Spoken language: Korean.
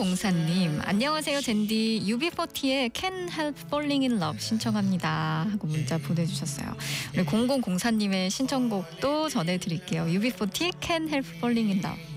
0004님, 안녕하세요 젠디. UB40의 Can't Help Falling in Love 신청합니다 하고 문자 보내주셨어요. 우리 0004님의 신청곡도 전해드릴게요. UB40 Can't Help Falling in Love.